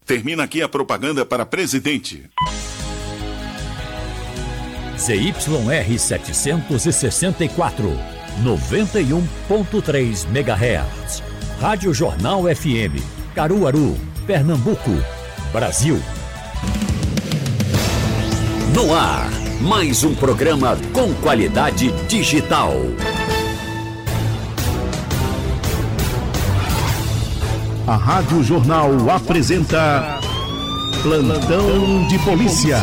Termina aqui a propaganda para presidente. ZYR 764, 91.3 MHz. Rádio Jornal FM, Caruaru, Pernambuco, Brasil. No ar, mais um programa com qualidade digital. A Rádio Jornal apresenta Plantão de Polícia.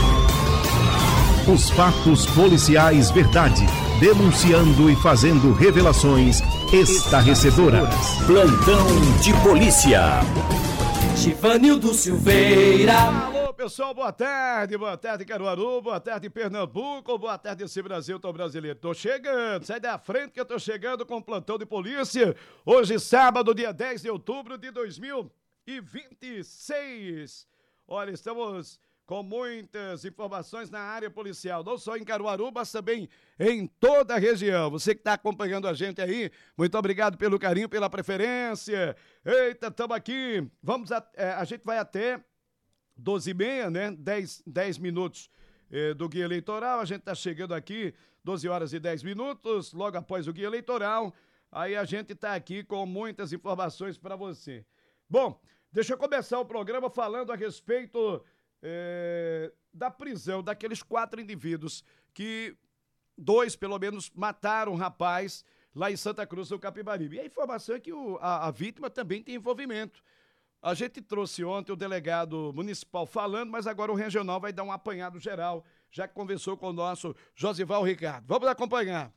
Os fatos policiais verdade, denunciando e fazendo revelações estarrecedoras. Plantão de Polícia. Givanildo Silveira. Alô, pessoal, boa tarde Caruaru, boa tarde Pernambuco, boa tarde esse Brasil tão brasileiro. Tô chegando, sai da frente que eu tô chegando com o Plantão de Polícia. Hoje, sábado, dia 10 de outubro de 2026. Olha, estamos com muitas informações na área policial, não só em Caruaru, mas também em toda a região. Você que está acompanhando a gente aí, muito obrigado pelo carinho, pela preferência. Eita, estamos aqui. A gente vai até 12h30, né? 10 minutos do guia eleitoral. A gente está chegando aqui, 12 horas e 10 minutos, logo após o guia eleitoral. Aí a gente está aqui com muitas informações para você. Bom, deixa eu começar o programa falando a respeito da prisão daqueles 4 indivíduos que 2, pelo menos, mataram um rapaz lá em Santa Cruz do Capibaribe. E a informação é que a vítima também tem envolvimento. A gente trouxe ontem o delegado municipal falando, mas agora o regional vai dar um apanhado geral, já que conversou com o nosso Josival Ricardo. Vamos acompanhar.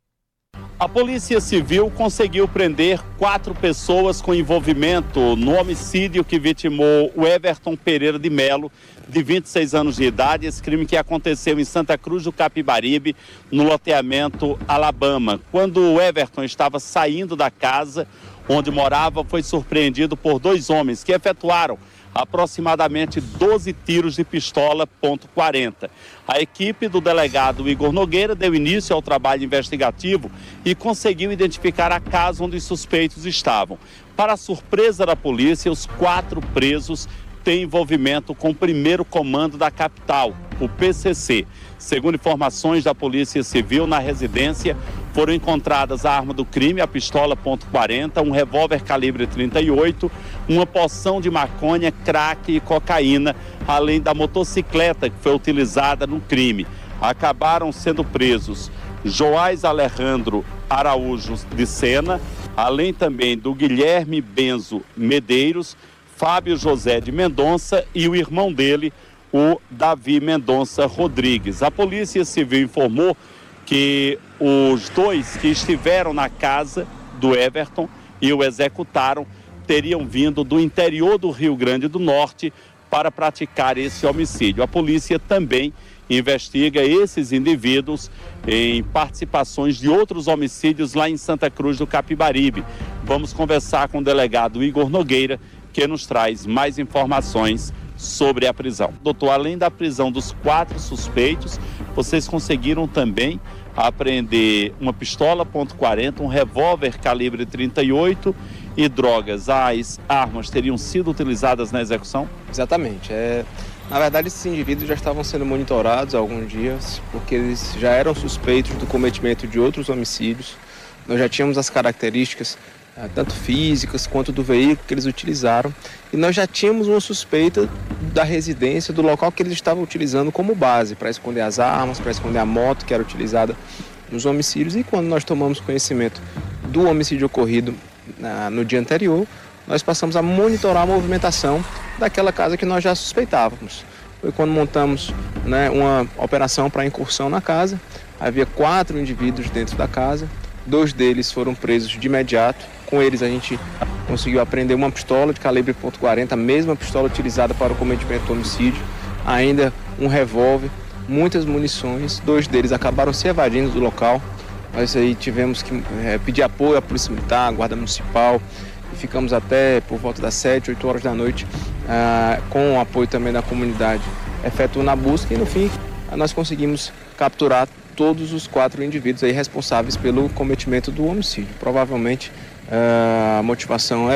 A Polícia Civil conseguiu prender 4 pessoas com envolvimento no homicídio que vitimou o Everton Pereira de Melo, de 26 anos de idade. Esse crime que aconteceu em Santa Cruz do Capibaribe, no loteamento Alabama. Quando o Everton estava saindo da casa onde morava, foi surpreendido por 2 homens que efetuaram aproximadamente 12 tiros de pistola .40. A equipe do delegado Igor Nogueira deu início ao trabalho investigativo e conseguiu identificar a casa onde os suspeitos estavam. Para a surpresa da polícia, os 4 presos têm envolvimento com o primeiro comando da capital, o PCC. Segundo informações da Polícia Civil, na residência foram encontradas a arma do crime, a pistola .40, um revólver calibre 38, uma porção de maconha, crack e cocaína, além da motocicleta que foi utilizada no crime. Acabaram sendo presos Joás Alejandro Araújo de Sena, além também do Guilherme Benzo Medeiros, Fábio José de Mendonça e o irmão dele, o Davi Mendonça Rodrigues. A Polícia Civil informou que os 2 que estiveram na casa do Everton e o executaram teriam vindo do interior do Rio Grande do Norte para praticar esse homicídio. A polícia também investiga esses indivíduos em participações de outros homicídios lá em Santa Cruz do Capibaribe. Vamos conversar com o delegado Igor Nogueira, que nos traz mais informações sobre a prisão. Doutor, além da prisão dos 4 suspeitos, vocês conseguiram também apreender uma pistola .40, um revólver calibre 38 e drogas. As armas teriam sido utilizadas na execução? Exatamente. Na verdade, esses indivíduos já estavam sendo monitorados há alguns dias, porque eles já eram suspeitos do cometimento de outros homicídios. Nós já tínhamos as características tanto físicas quanto do veículo que eles utilizaram, e nós já tínhamos uma suspeita da residência, do local que eles estavam utilizando como base para esconder as armas, para esconder a moto que era utilizada nos homicídios. E quando nós tomamos conhecimento do homicídio ocorrido no dia anterior, nós passamos a monitorar a movimentação daquela casa que nós já suspeitávamos. Foi quando montamos uma operação para incursão na casa. Havia 4 indivíduos dentro da casa, 2 deles foram presos de imediato. Com eles a gente conseguiu apreender uma pistola de calibre .40, a mesma pistola utilizada para o cometimento do homicídio, ainda um revólver, muitas munições. 2 deles acabaram se evadindo do local. Nós aí tivemos que pedir apoio à Polícia Militar, à Guarda Municipal, e ficamos até por volta das 7, 8 horas da noite, com o apoio também da comunidade, efetuando a busca, e no fim nós conseguimos capturar todos os 4 indivíduos aí responsáveis pelo cometimento do homicídio. Provavelmente a motivação